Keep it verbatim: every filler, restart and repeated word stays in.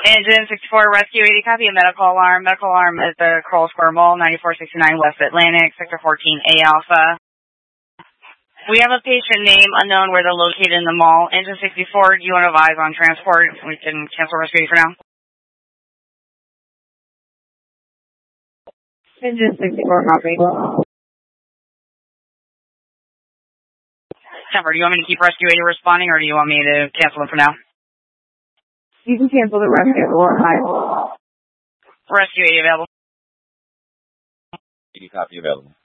Engine sixty-four, Rescue eighty, copy a medical alarm. Medical alarm at the Coral Square Mall, ninety-four sixty-nine West Atlantic, Sector fourteen A Alpha. We have a patient name unknown where they're located in the mall. Engine sixty-four, do you want to advise on transport? We can cancel Rescue eighty for now. Engine sixty-four, copy. Temper, do you want me to keep Rescue eighty responding, or do you want me to cancel it for now? You can cancel the rescue or hi. Rescue eighty available. eighty copy available.